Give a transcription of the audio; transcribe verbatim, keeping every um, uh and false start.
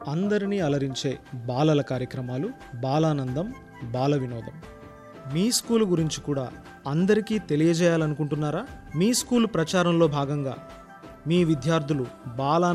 అందరినీ అలరించే బాలల కార్యక్రమాలు, బాలానందం, బాల వినోదం. మీ స్కూల్ గురించి కూడా అందరికీ తెలియజేయాలనుకుంటున్నారా? మీ స్కూల్ ప్రచారంలో భాగంగా మీ విద్యార్థులు బాలా